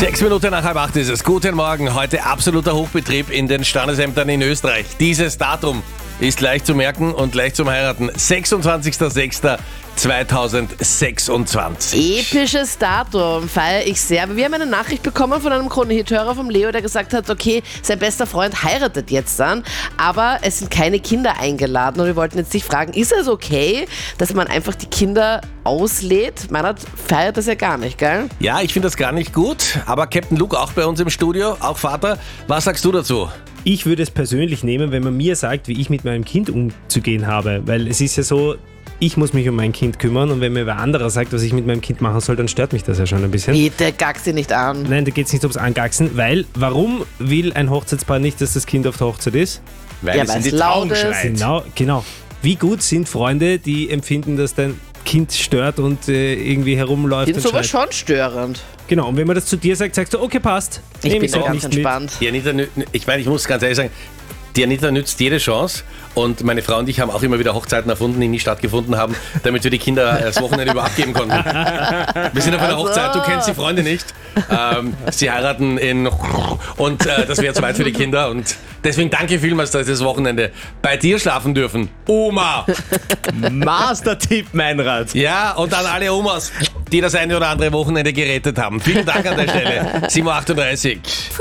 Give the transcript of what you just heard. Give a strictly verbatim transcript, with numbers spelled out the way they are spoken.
Sechs Minuten nach halb acht ist es. Guten Morgen. Heute absoluter Hochbetrieb in den Standesämtern in Österreich. Dieses Datum ist leicht zu merken und leicht zum Heiraten. sechsundzwanzigster sechster zweitausendsechsundzwanzig. Episches Datum, feiere ich sehr. Wir haben eine Nachricht bekommen von einem Krone-Hit-Hörer, vom Leo, der gesagt hat, okay, sein bester Freund heiratet jetzt dann, aber es sind keine Kinder eingeladen. Und wir wollten jetzt dich fragen, ist es okay, dass man einfach die Kinder auslädt? Meinert feiert das ja gar nicht, gell? Ja, ich finde das gar nicht gut, aber Captain Luke auch bei uns im Studio, auch Vater. Was sagst du dazu? Ich würde es persönlich nehmen, wenn man mir sagt, wie ich mit meinem Kind umzugehen habe, weil es ist ja so, ich muss mich um mein Kind kümmern und wenn mir wer anderer sagt, was ich mit meinem Kind machen soll, dann stört mich das ja schon ein bisschen. Bitte gax sie nicht an. Nein, da geht es nicht ums Angaxen, weil warum will ein Hochzeitspaar nicht, dass das Kind auf der Hochzeit ist? Weil Ja, es in weil's die laut Trauung ist. schreit. Genau, genau. Wie gut sind Freunde, die empfinden, dass dein Kind stört und äh, irgendwie herumläuft Ich finde und sowas schreit? schon störend. Genau, und wenn man das zu dir sagt, sagst du, okay, passt. Ich Nehm bin ich's da auch ganz nicht mit. entspannt. Die Anita, nü- ich meine, ich muss ganz ehrlich sagen, die Anita nützt jede Chance und meine Frau und ich haben auch immer wieder Hochzeiten erfunden, die nie stattgefunden haben, damit wir die Kinder das Wochenende über abgeben konnten. Wir sind auf einer Also. Hochzeit, du kennst die Freunde nicht. Ähm, sie heiraten in und äh, das wäre zu weit für die Kinder und deswegen danke vielmals, dass wir das Wochenende bei dir schlafen dürfen. Oma! Master-Tipp, Meinrad. Ja, und an alle Omas, die das eine oder andere Wochenende gerettet haben. Vielen Dank an der Stelle. sieben Uhr achtunddreißig.